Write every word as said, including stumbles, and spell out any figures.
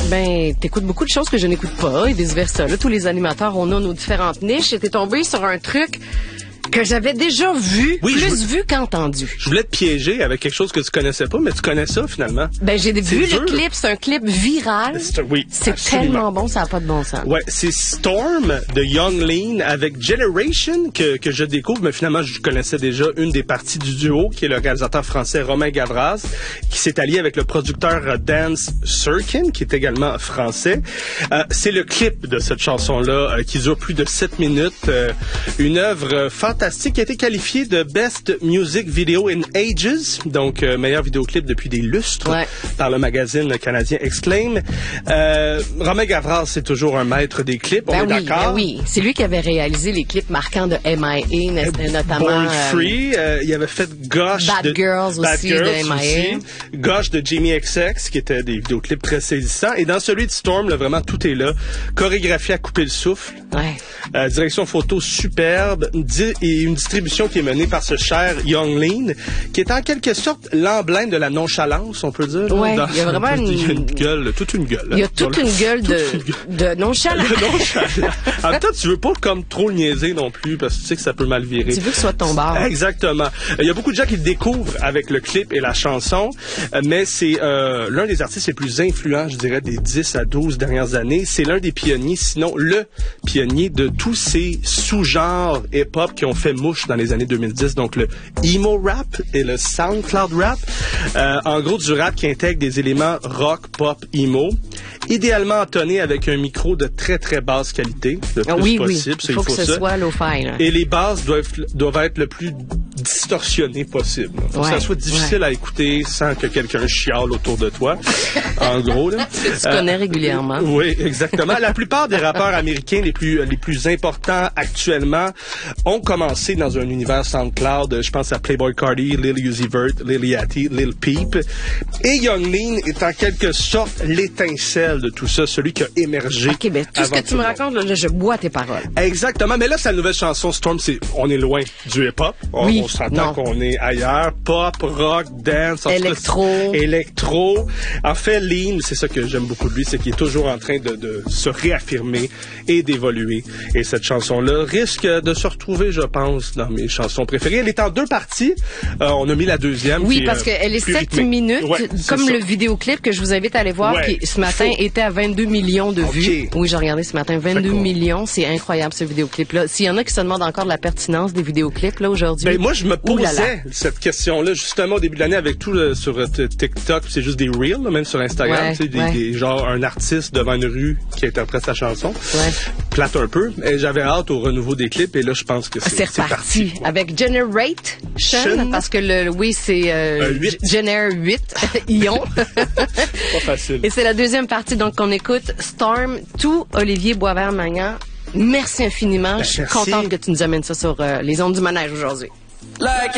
Ben, t'écoutes beaucoup de choses que je n'écoute pas et vice-versa. Là, tous les animateurs, on a nos différentes niches et t'es tombé sur un truc que j'avais déjà vu, oui, plus vu qu'entendu. Je voulais te piéger avec quelque chose que tu connaissais pas, mais tu connais ça finalement. Ben j'ai vu le clip, c'est un clip viral. C'est, oui, c'est tellement bon, ça n'a pas de bon sens. Ouais, c'est Storm de Young Lean avec Generation que que je découvre, mais finalement je connaissais déjà une des parties du duo qui est le réalisateur français Romain Gavras, qui s'est allié avec le producteur Dance Sirkin, qui est également français. Euh, c'est le clip de cette chanson-là euh, qui dure plus de sept minutes, euh, une œuvre fantastique qui a été qualifié de Best Music Video in Ages, donc euh, meilleur vidéoclip depuis des lustres, ouais, par le magazine canadien Exclaim. Euh, Romain Gavras, c'est toujours un maître des clips, ben on oui, est d'accord? Ben oui, c'est lui qui avait réalisé les clips marquants de M I A, euh, notamment... Born Free, euh, il avait fait Gosh Bad de... Girls Bad aussi Girls de M I A. Aussi, Gosh de Jamie X X, qui étaient des vidéoclips très saisissants. Et dans celui de Storm, là, vraiment, tout est là. Chorégraphie à couper le souffle. Ouais. Euh, direction photo superbe. Di- et une distribution qui est menée par ce cher Young Lean, qui est en quelque sorte l'emblème de la nonchalance, on peut dire. Ouais, dans, il y a vraiment une... Il y a une gueule, toute une gueule. Il y a toute une gueule de, de nonchalance. De nonchalance. En même temps, tu veux pas comme trop le niaiser non plus, parce que tu sais que ça peut mal virer. Tu veux que ce soit ton bar. Exactement. Il y a beaucoup de gens qui le découvrent avec le clip et la chanson, mais c'est euh, l'un des artistes les plus influents, je dirais, des dix à douze dernières années. C'est l'un des pionniers, sinon le pionnier de tous ces sous-genres hip-hop qui ont fait mouche dans les années deux mille dix, donc le emo rap et le SoundCloud rap. Euh, en gros, du rap qui intègre des éléments rock, pop, emo, idéalement entonné avec un micro de très très basse qualité, le plus oui, possible. Oui, il faut, faut que ce ça. soit lo-fi. Là. Et les basses doivent doivent être le plus distorsionnées possible. Faut ouais, que ça soit difficile ouais. à écouter sans que quelqu'un chiale autour de toi. En gros, là. Que tu connais euh, régulièrement. Oui, exactement. La plupart des rappeurs américains les plus les plus importants actuellement ont commencé dans un univers SoundCloud. Je pense à Playboi Carti, Lil Uzi Vert, Lil Yachty, Lil Peep. Et Young Lean est en quelque sorte l'étincelle de tout ça, celui qui a émergé. OK, ben tout ce que tu me racontes, là, je bois tes paroles. Exactement. Mais là, sa nouvelle chanson, Storm, c'est, on est loin du hip-hop. On, oui, on s'entend qu'on est ailleurs. Pop, rock, dance. Électro. Électro. En fait, Lean, c'est ça que j'aime beaucoup de lui, c'est qu'il est toujours en train de, de se réaffirmer et d'évoluer. Et cette chanson-là risque de se retrouver, je pense, dans mes chansons préférées. Elle est en deux parties. Euh, on a mis la deuxième. Oui, qui, parce euh, qu'elle est sept minutes, ouais, comme ça. Le vidéoclip que je vous invite à aller voir, ouais. qui ce matin Faut... était à vingt-deux millions de vues. Okay. Oui, j'ai regardé ce matin, vingt-deux millions, c'est incroyable ce vidéoclip-là. S'il y en a qui se demandent encore la pertinence des vidéoclips là aujourd'hui. Ben moi je me posais cette question-là justement au début de l'année avec tout le, sur TikTok, c'est juste des reels, là, même sur Instagram, ouais, tu sais, des, ouais. des genre un artiste devant une rue qui interprète sa chanson. Ouais. Plate un peu. Et j'avais hâte au renouveau des clips et là je pense que c'est, c'est reparti. C'est parti. Avec Generate Sean, parce que le oui c'est euh, Gener huit Ion. Pas facile. Et c'est la deuxième partie donc qu'on écoute Storm, tout Olivier Boisvert-Magnan. Merci infiniment. Ben, Je suis merci. contente que tu nous amènes ça sur euh, les ondes du manège aujourd'hui. Like